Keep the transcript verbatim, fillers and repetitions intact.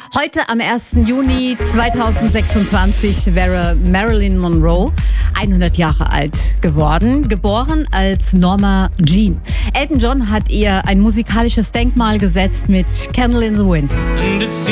Heute am ersten Juni zweitausendsechsundzwanzig wäre Marilyn Monroe hundert Jahre alt geworden, geboren als Norma Jean. Elton John hat ihr ein musikalisches Denkmal gesetzt mit Candle in the Wind.